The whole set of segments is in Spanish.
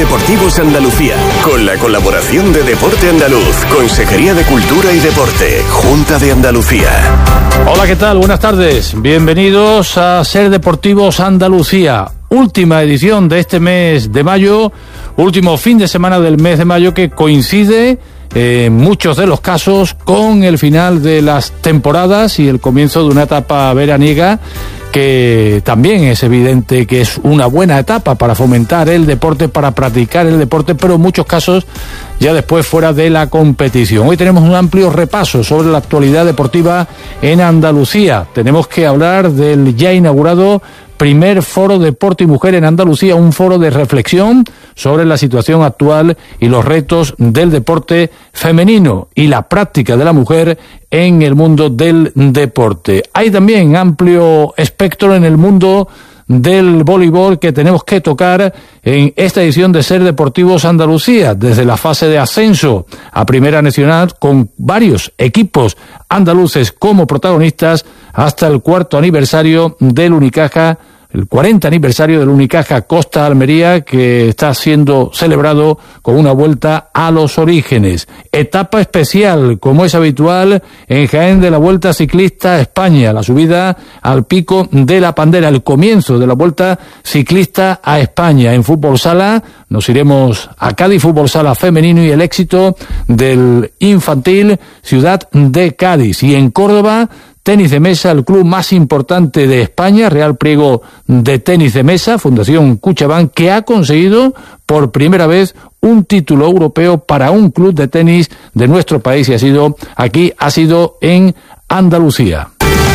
Deportivos Andalucía, con la colaboración de Deporte Andaluz, Consejería de Cultura y Deporte, Junta de Andalucía. Hola, ¿qué tal? Buenas tardes. Bienvenidos a Ser Deportivos Andalucía. Última edición de este mes de mayo, último fin de semana del mes de mayo, que coincide en muchos de los casos con el final de las temporadas y el comienzo de una etapa veraniega que también es evidente que es una buena etapa para fomentar el deporte, para practicar el deporte, pero en muchos casos ya después fuera de la competición. Hoy tenemos un amplio repaso sobre la actualidad deportiva en Andalucía. Tenemos que hablar del ya inaugurado primer foro Deporte y Mujer en Andalucía, un foro de reflexión sobre la situación actual y los retos del deporte femenino y la práctica de la mujer en el mundo del deporte. Hay también amplio espectro en el mundo del voleibol que tenemos que tocar en esta edición de Ser Deportivos Andalucía, desde la fase de ascenso a Primera Nacional, con varios equipos andaluces como protagonistas, hasta el 40 aniversario del Unicaja, el 40 aniversario del Unicaja Costa Almería, que está siendo celebrado con una vuelta a los orígenes. Etapa especial, como es habitual en Jaén, de la Vuelta Ciclista a España, la subida al Pico de la Pandera, el comienzo de la Vuelta Ciclista a España. En fútbol sala nos iremos a Cádiz, fútbol sala femenino, y el éxito del infantil Ciudad de Cádiz. Y en Córdoba, tenis de mesa, el club más importante de España, Real Priego de Tenis de Mesa, Fundación Cuchabán, que ha conseguido por primera vez un título europeo para un club de tenis de nuestro país, y ha sido en Andalucía.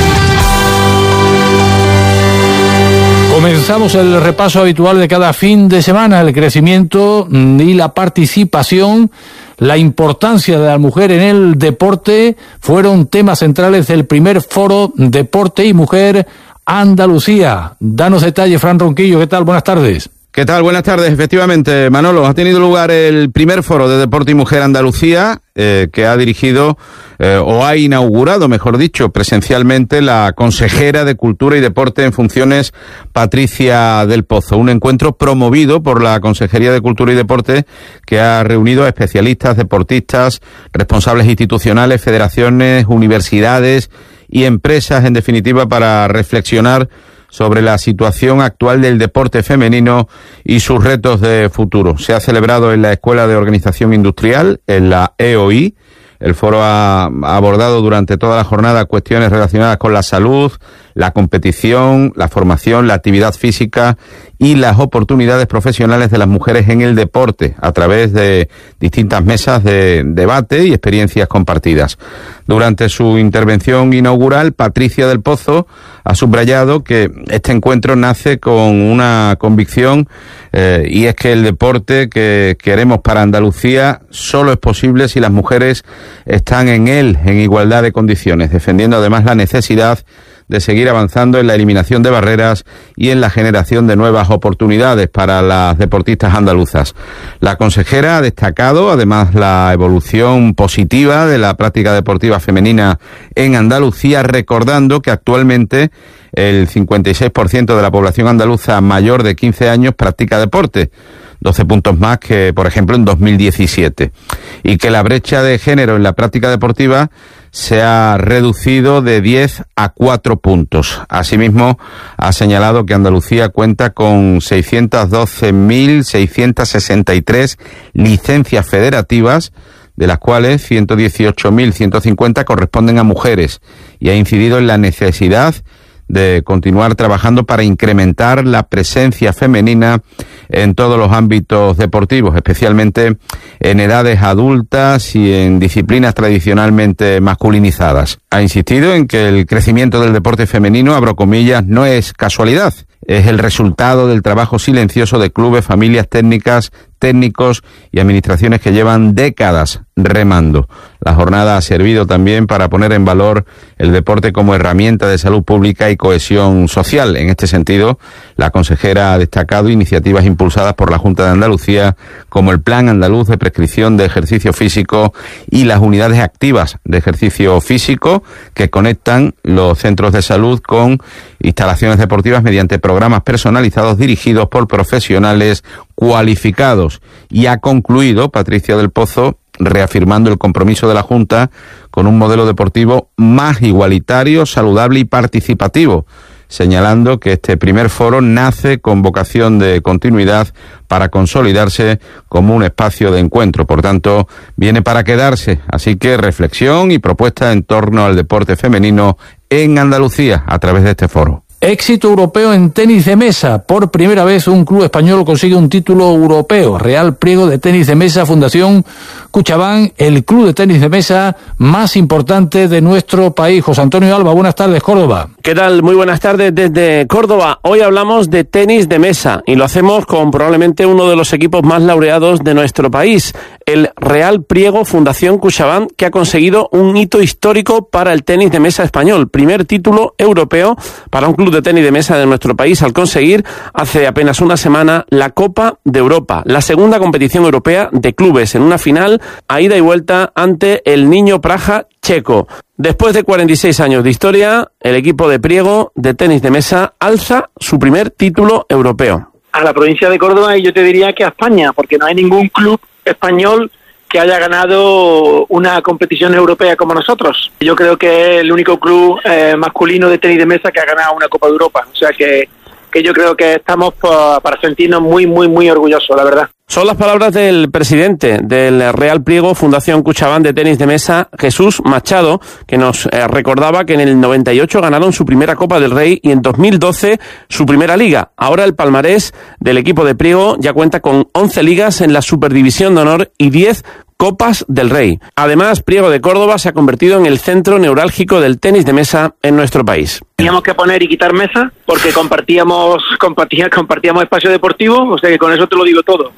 Comenzamos el repaso habitual de cada fin de semana. El crecimiento y la participación, la importancia de la mujer en el deporte fueron temas centrales del primer foro Deporte y Mujer Andalucía. Danos detalles, Fran Ronquillo. ¿Qué tal? Buenas tardes. ¿Qué tal? Buenas tardes. Efectivamente, Manolo, ha tenido lugar el primer foro de Deporte y Mujer Andalucía, que ha dirigido, o ha inaugurado, mejor dicho, presencialmente la consejera de Cultura y Deporte en funciones, Patricia del Pozo. Un encuentro promovido por la Consejería de Cultura y Deporte, que ha reunido a especialistas, deportistas, responsables institucionales, federaciones, universidades y empresas, en definitiva, para reflexionar sobre la situación actual del deporte femenino y sus retos de futuro. Se ha celebrado en la Escuela de Organización Industrial, en la EOI. El foro ha abordado durante toda la jornada cuestiones relacionadas con la salud, la competición, la formación, la actividad física y las oportunidades profesionales de las mujeres en el deporte, a través de distintas mesas de debate y experiencias compartidas. Durante su intervención inaugural, Patricia del Pozo ha subrayado que este encuentro nace con una convicción, y es que el deporte que queremos para Andalucía solo es posible si las mujeres están en él en igualdad de condiciones, defendiendo además la necesidad de seguir avanzando en la eliminación de barreras y en la generación de nuevas oportunidades para las deportistas andaluzas. La consejera ha destacado además la evolución positiva de la práctica deportiva femenina en Andalucía, recordando que actualmente el 56% de la población andaluza mayor de 15 años practica deporte, 12 puntos más que, por ejemplo, en 2017, y que la brecha de género en la práctica deportiva se ha reducido de 10 a 4 puntos. Asimismo, ha señalado que Andalucía cuenta con 612.663 licencias federativas, de las cuales 118.150 corresponden a mujeres, y ha incidido en la necesidad de continuar trabajando para incrementar la presencia femenina en todos los ámbitos deportivos, especialmente en edades adultas y en disciplinas tradicionalmente masculinizadas. Ha insistido en que el crecimiento del deporte femenino, abro comillas, no es casualidad, es el resultado del trabajo silencioso de clubes, familias técnicas, técnicos y administraciones que llevan décadas remando. La jornada ha servido también para poner en valor el deporte como herramienta de salud pública y cohesión social. En este sentido, la consejera ha destacado iniciativas impulsadas por la Junta de Andalucía, como el Plan Andaluz de Prescripción de Ejercicio Físico y las unidades activas de ejercicio físico, que conectan los centros de salud con instalaciones deportivas mediante programas personalizados dirigidos por profesionales cualificados. Y ha concluido Patricia del Pozo reafirmando el compromiso de la Junta con un modelo deportivo más igualitario, saludable y participativo, señalando que este primer foro nace con vocación de continuidad para consolidarse como un espacio de encuentro. Por tanto, viene para quedarse. Así que reflexión y propuesta en torno al deporte femenino en Andalucía a través de este foro. Éxito europeo en tenis de mesa. Por primera vez un club español consigue un título europeo. Real Priego de Tenis de Mesa, Fundación Cuchabán, el club de tenis de mesa más importante de nuestro país. José Antonio Alba, buenas tardes, Córdoba. ¿Qué tal? Muy buenas tardes desde Córdoba. Hoy hablamos de tenis de mesa y lo hacemos con probablemente uno de los equipos más laureados de nuestro país, el Real Priego Fundación Cuchabán, que ha conseguido un hito histórico para el tenis de mesa español. Primer título europeo para un club de tenis de mesa de nuestro país al conseguir hace apenas una semana la Copa de Europa, la segunda competición europea de clubes, en una final a ida y vuelta ante el Niño Praja checo. Después de 46 años de historia, el equipo de Priego de tenis de mesa alza su primer título europeo. A la provincia de Córdoba, y yo te diría que a España, porque no hay ningún club español que haya ganado una competición europea como nosotros. Yo creo que es el único club masculino de tenis de mesa que ha ganado una Copa de Europa. O sea que yo creo que estamos para sentirnos muy, muy, muy orgullosos, la verdad. Son las palabras del presidente del Real Priego Fundación Cuchabán de tenis de mesa, Jesús Machado, que nos recordaba que en el 98 ganaron su primera Copa del Rey y en 2012 su primera liga. Ahora el palmarés del equipo de Priego ya cuenta con 11 ligas en la Superdivisión de Honor y 10 Copas del Rey. Además, Priego de Córdoba se ha convertido en el centro neurálgico del tenis de mesa en nuestro país. Teníamos que poner y quitar mesas porque compartíamos espacio deportivo, o sea que con eso te lo digo todo.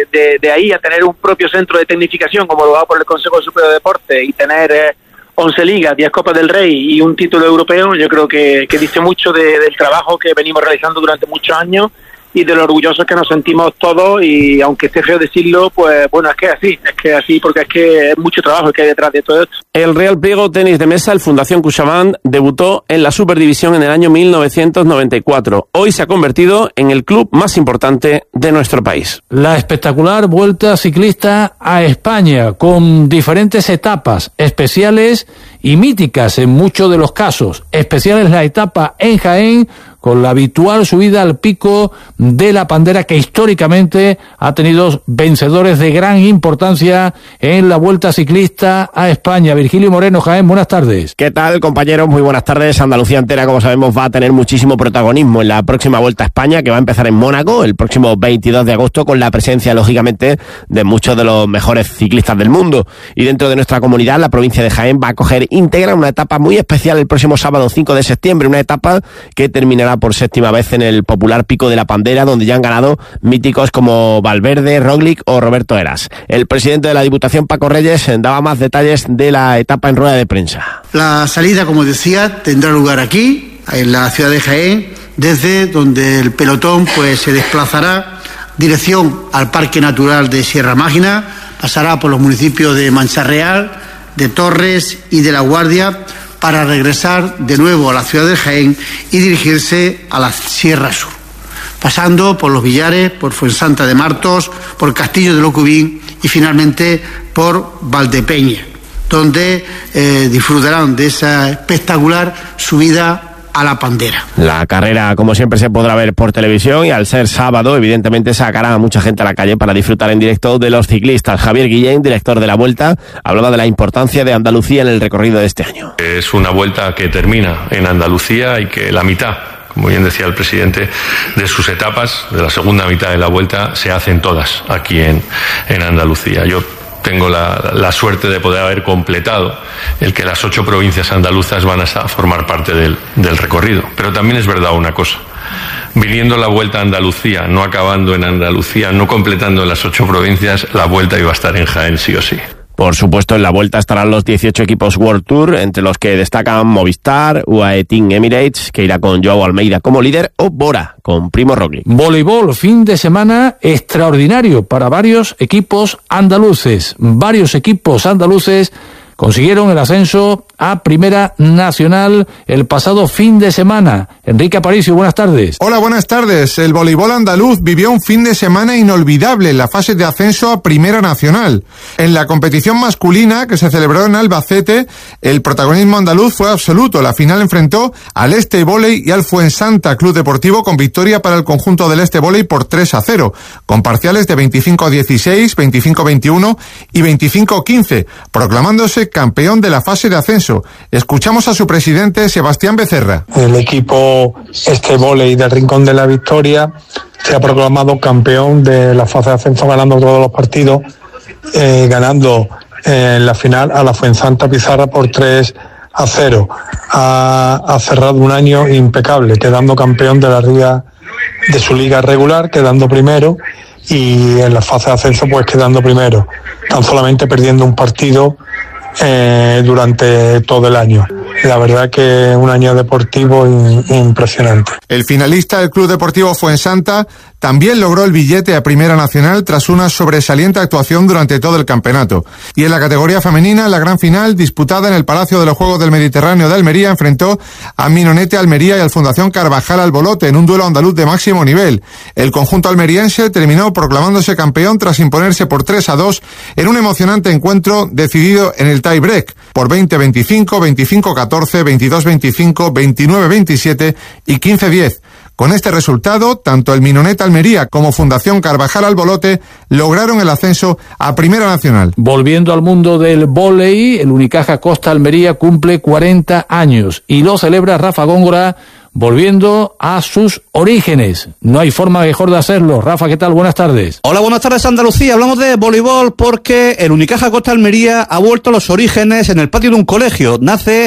De ahí a tener un propio centro de tecnificación como lo va por el Consejo Superior de Deporte y tener 11 ligas, 10 Copas del Rey y un título europeo, yo creo que dice mucho del trabajo que venimos realizando durante muchos años y de lo orgullosos que nos sentimos todos, y aunque esté feo decirlo, pues bueno, es que así porque es que es mucho trabajo que hay detrás de todo esto. El Real Priego Tenis de Mesa, el Fundación Cuchabán, debutó en la Superdivisión en el año 1994. Hoy se ha convertido en el club más importante de nuestro país. La espectacular Vuelta Ciclista a España, con diferentes etapas especiales y míticas en muchos de los casos. Especial es la etapa en Jaén, con la habitual subida al pico de la Pandera, que históricamente ha tenido vencedores de gran importancia en la Vuelta Ciclista a España. Virgilio Moreno, Jaén, buenas tardes. ¿Qué tal, compañeros? Muy buenas tardes. Andalucía entera, como sabemos, va a tener muchísimo protagonismo en la próxima Vuelta a España, que va a empezar en Mónaco el próximo 22 de agosto, con la presencia, lógicamente, de muchos de los mejores ciclistas del mundo. Y dentro de nuestra comunidad, la provincia de Jaén va a acoger íntegra una etapa muy especial el próximo sábado 5 de septiembre, una etapa que terminará por séptima vez en el popular Pico de la Pandera, donde ya han ganado míticos como Valverde, Roglic o Roberto Heras. El presidente de la Diputación, Paco Reyes, daba más detalles de la etapa en rueda de prensa. La salida, como decía, tendrá lugar aquí, en la ciudad de Jaén, desde donde el pelotón pues se desplazará dirección al Parque Natural de Sierra Mágina, pasará por los municipios de Mancha Real, de Torres y de La Guardia, para regresar de nuevo a la ciudad de Jaén y dirigirse a la Sierra Sur, pasando por Los Villares, por Fuensanta de Martos, por Castillo de Locubín y finalmente por Valdepeña, donde disfrutarán de esa espectacular subida a la Pandera. La carrera, como siempre, se podrá ver por televisión y al ser sábado, evidentemente sacará a mucha gente a la calle para disfrutar en directo de los ciclistas. Javier Guillén, director de la Vuelta, hablaba de la importancia de Andalucía en el recorrido de este año. Es una Vuelta que termina en Andalucía y que la mitad, como bien decía el presidente, de sus etapas, de la segunda mitad de la Vuelta, se hacen todas aquí en Andalucía. Yo tengo la suerte de poder haber completado el que las 8 provincias andaluzas van a formar parte del recorrido. Pero también es verdad una cosa: viniendo la Vuelta a Andalucía, no acabando en Andalucía, no completando las 8 provincias, la Vuelta iba a estar en Jaén sí o sí. Por supuesto, en la Vuelta estarán los 18 equipos World Tour, entre los que destacan Movistar, UAE Team Emirates, que irá con Joao Almeida como líder, o Bora, con Primo Roglic. Voleibol, fin de semana extraordinario para varios equipos andaluces. Varios equipos andaluces consiguieron el ascenso a Primera Nacional el pasado fin de semana. Enrique Aparicio, buenas tardes. Hola, buenas tardes. El voleibol andaluz vivió un fin de semana inolvidable en la fase de ascenso a Primera Nacional. En la competición masculina que se celebró en Albacete, el protagonismo andaluz fue absoluto. La final enfrentó al Este Voley y al Fuensanta Club Deportivo con victoria para el conjunto del Este Voley por 3-0, con parciales de 25-16, 25-21 y 25-15, proclamándose campeón de la fase de ascenso. Escuchamos a su presidente, Sebastián Becerra. El equipo Este Voley del Rincón de la Victoria se ha proclamado campeón de la fase de ascenso, ganando todos los partidos, ganando en la final a la Fuensanta Pizarra por 3-0. Ha cerrado un año impecable, quedando campeón de la liga, de su liga regular, quedando primero, y en la fase de ascenso pues quedando primero, tan solamente perdiendo un partido durante todo el año. La verdad que un año deportivo impresionante. El finalista del Club Deportivo Fuensanta también logró el billete a Primera Nacional tras una sobresaliente actuación durante todo el campeonato. Y en la categoría femenina, la gran final, disputada en el Palacio de los Juegos del Mediterráneo de Almería, enfrentó a Minonete Almería y al Fundación Carvajal Albolote en un duelo andaluz de máximo nivel. El conjunto almeriense terminó proclamándose campeón tras imponerse por 3-2 en un emocionante encuentro decidido en el tie-break por 20-25, 25-14, 22-25, 29-27 y 15-10. Con este resultado, tanto el Minonete Almería como Fundación Carvajal Albolote lograron el ascenso a Primera Nacional. Volviendo al mundo del vóley, el Unicaja Costa Almería cumple 40 años y lo celebra Rafa Góngora, volviendo a sus orígenes. No hay forma mejor de hacerlo. Rafa, ¿qué tal? Buenas tardes. Hola, buenas tardes, Andalucía. Hablamos de voleibol porque el Unicaja Costa Almería ha vuelto a los orígenes en el patio de un colegio.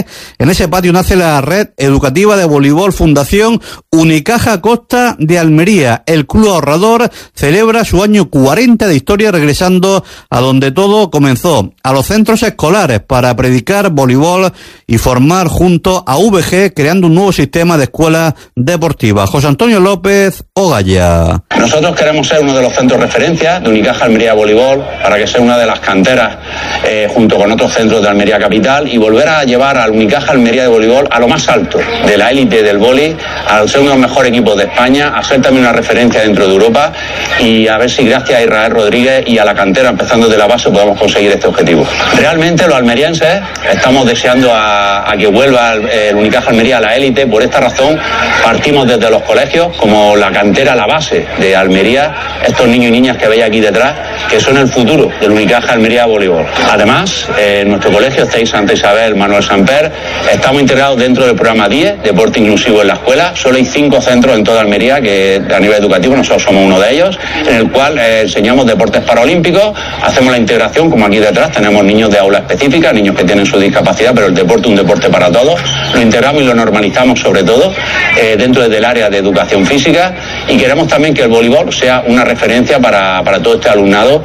En ese patio nace la red educativa de voleibol Fundación Unicaja Costa de Almería. El club ahorrador celebra su año 40 de historia, regresando a donde todo comenzó, a los centros escolares, para predicar voleibol y formar junto a VG, creando un nuevo sistema de escuela deportiva. José Antonio López, Ogaya. Nosotros queremos ser uno de los centros referencia de Unicaja Almería Voleibol, para que sea una de las canteras junto con otros centros de Almería Capital, y volver a llevar al Unicaja Almería de Voleibol a lo más alto de la élite del vóley, a ser uno de los mejores equipos de España, a ser también una referencia dentro de Europa, y a ver si gracias a Israel Rodríguez y a la cantera, empezando de la base, podemos conseguir este objetivo. Realmente los almerienses estamos deseando a que vuelva el Unicaja Almería a la élite. Por esta razón partimos desde los colegios, como la cantera, la base de Almería, estos niños y niñas que veis aquí detrás, que son el futuro del Unicaja Almería Voleibol. Además, en nuestro colegio, Santa Isabel Manuel Samper, estamos integrados dentro del programa 10, Deporte Inclusivo en la Escuela. Solo hay 5 centros en toda Almería que a nivel educativo, nosotros somos uno de ellos, en el cual enseñamos deportes paralímpicos, hacemos la integración, como aquí detrás tenemos niños de aula específica, niños que tienen su discapacidad, pero el deporte es un deporte para todos. Lo integramos y lo normalizamos sobre todo dentro del área de educación física, y queremos también que el voleibol sea una referencia para todo este alumnado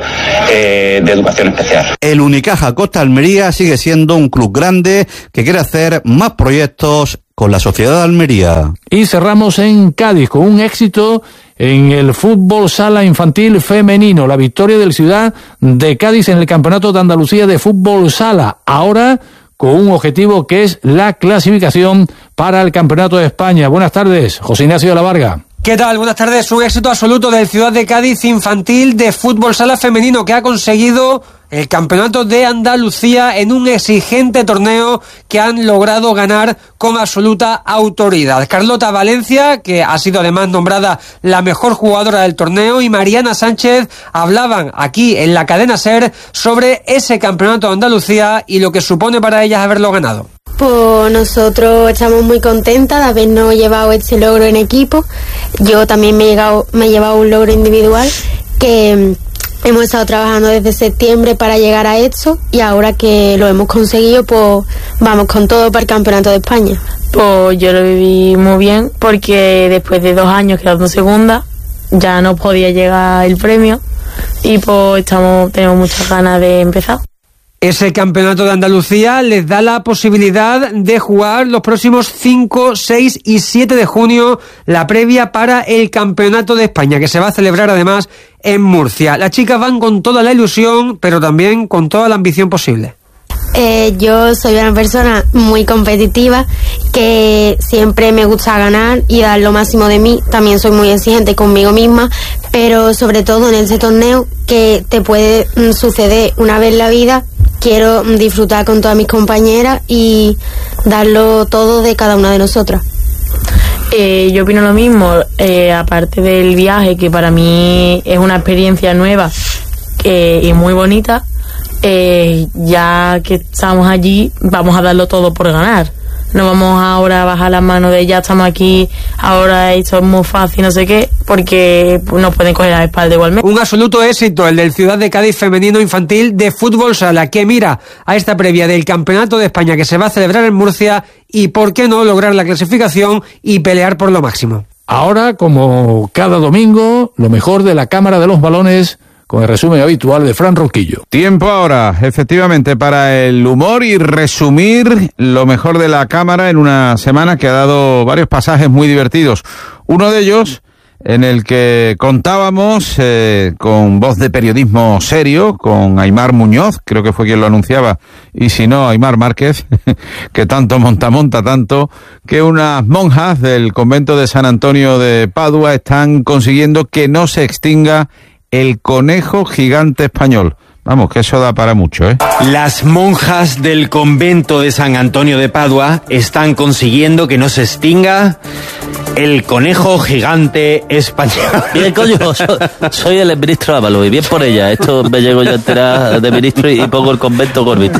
de educación especial. El Unicaja Costa Almería sigue siendo un club grande que quiere hacer más proyectos con la sociedad de Almería. Y cerramos en Cádiz con un éxito en el fútbol sala infantil femenino, la victoria del Ciudad de Cádiz en el Campeonato de Andalucía de fútbol sala, ahora con un objetivo que es la clasificación para el Campeonato de España. Buenas tardes, José Ignacio de la Varga. ¿Qué tal? Buenas tardes. Un éxito absoluto del Ciudad de Cádiz infantil de fútbol sala femenino, que ha conseguido el Campeonato de Andalucía en un exigente torneo que han logrado ganar con absoluta autoridad. Carlota Valencia, que ha sido además nombrada la mejor jugadora del torneo, y Mariana Sánchez hablaban aquí en la cadena SER sobre ese Campeonato de Andalucía y lo que supone para ellas haberlo ganado. Pues nosotros estamos muy contentas de habernos llevado este logro en equipo. Yo también me he llevado un logro individual que hemos estado trabajando desde septiembre para llegar a esto, y ahora que lo hemos conseguido, pues vamos con todo para el Campeonato de España. Pues yo lo viví muy bien, porque después de 2 años quedando segunda ya no podía llegar el premio, y pues tenemos muchas ganas de empezar. Ese Campeonato de Andalucía les da la posibilidad de jugar los próximos 5, 6 y 7 de junio la previa para el Campeonato de España, que se va a celebrar además en Murcia. Las chicas van con toda la ilusión, pero también con toda la ambición posible. Yo soy una persona muy competitiva, que siempre me gusta ganar y dar lo máximo de mí. También soy muy exigente conmigo misma, pero sobre todo en este torneo, que te puede suceder una vez en la vida, quiero disfrutar con todas mis compañeras y darlo todo de cada una de nosotras. Yo opino lo mismo, aparte del viaje, que para mí es una experiencia nueva y muy bonita. Ya que estamos allí, vamos a darlo todo por ganar. No vamos ahora a bajar las manos de ya estamos aquí, ahora esto es muy fácil, no sé qué, porque nos pueden coger a la espalda igualmente. Un absoluto éxito el del Ciudad de Cádiz femenino infantil de fútbol sala, que mira a esta previa del Campeonato de España que se va a celebrar en Murcia y por qué no lograr la clasificación y pelear por lo máximo. Ahora, como cada domingo, lo mejor de la Cámara de los Balones, con el resumen habitual de Fran Ronquillo. Tiempo ahora, efectivamente, para el humor y resumir lo mejor de la Cámara en una semana que ha dado varios pasajes muy divertidos. Uno de ellos, en el que contábamos con voz de periodismo serio, con Aimar Muñoz, creo que fue quien lo anunciaba, y si no, Aimar Márquez, que tanto monta tanto, que unas monjas del convento de San Antonio de Padua están consiguiendo que no se extinga el conejo gigante español. Vamos, que eso da para mucho, ¿eh? Las monjas del convento de San Antonio de Padua están consiguiendo que no se extinga el conejo gigante español. Bien, coño, soy el ministro Ábalos y bien por ella. Esto me llego yo a enterar de ministro y pongo el convento Gorbit.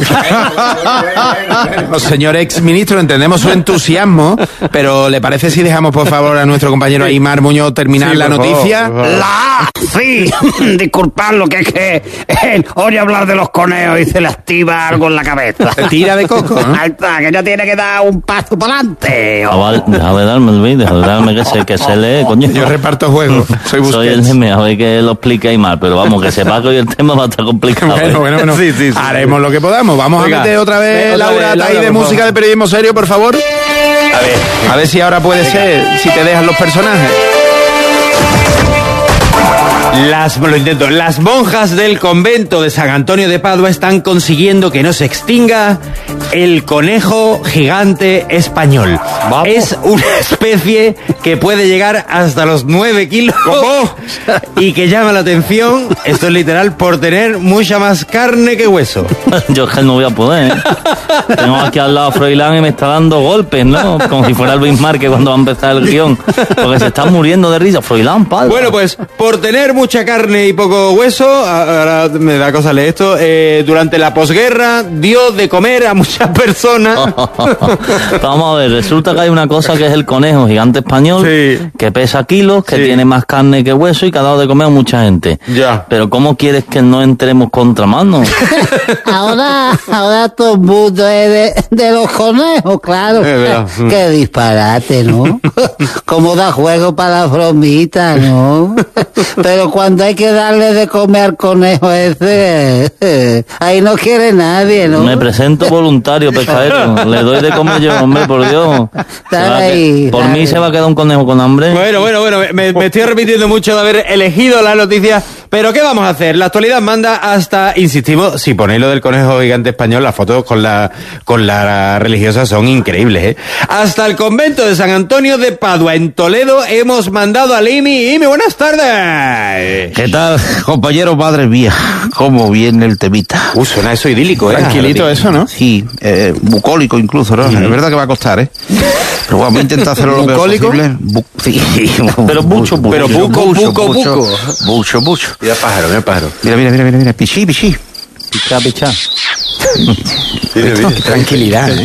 Señor ex ministro, entendemos su entusiasmo, pero ¿le parece si dejamos por favor a nuestro compañero Aimar Muñoz terminar la noticia? Sí, disculpadlo, que es que oye hablar de los conejos y se le activa algo en la cabeza. Tira de coco, ¿no? Ahí está, que ya tiene que dar un paso para adelante. Deja de darme el vídeo, déjame que se lee, coño. Yo reparto juegos, soy Busquets. Soy el Neme, a ver que lo explique Aimar, pero vamos, que sepa que hoy el tema va a estar complicado. Bueno. Sí. Haremos lo que podamos. Vamos a meter otra vez, Laura, ahí de música de periodismo serio, por favor. A ver si ahora puede ser, si te dejan los personajes. Lo intento. Las monjas del convento de San Antonio de Padua están consiguiendo que no se extinga el conejo gigante español. Vamos. Es una especie que puede llegar hasta los 9 kilos. ¿Cómo? Y que llama la atención, esto es literal, por tener mucha más carne que hueso. Yo es que no voy a poder, ¿eh? Tengo aquí al lado a Froilán y me está dando golpes, ¿no? Como si fuera Luis Márquez cuando va a empezar el guión. Porque se está muriendo de risa. Froilán, padre. Bueno, pues, por tener mucha carne y poco hueso, ahora me da cosa leer esto, durante la posguerra dio de comer a muchas personas. Vamos a ver, resulta que hay una cosa que es el conejo gigante español, que pesa kilos, que tiene más carne que hueso y que ha dado de comer a mucha gente. Ya. Pero ¿cómo quieres que no entremos contramano? Ahora todo el mundo es de los conejos, claro. Qué disparate, ¿no? Cómo da juego para las bromitas, ¿no? Pero cuando hay que darle de comer al conejo ese, ahí no quiere nadie, ¿no? Me presento voluntario, pescadero. Le doy de comer yo, hombre, por Dios. Por mí se va a quedar un conejo con hambre. Bueno, me estoy repitiendo mucho de haber elegido la noticia, pero ¿qué vamos a hacer? La actualidad manda hasta, insistimos, si ponéis lo del conejo gigante español, las fotos con la religiosa son increíbles, ¿eh? Hasta el convento de San Antonio de Padua, en Toledo, hemos mandado a Imi. Imi, buenas tardes. ¿Qué tal, compañero? Madre mía, cómo viene el temita. Suena eso idílico, ¿eh? Tranquilito eso, ¿no? Sí, bucólico incluso, ¿no? Es verdad que va a costar, ¿eh? Pero vamos a intentar hacerlo lo mejor posible. Sí, pero mucho. Pero buco. Mucho. Mira pájaro. Mira. Pichí. Tranquilidad, ¿eh?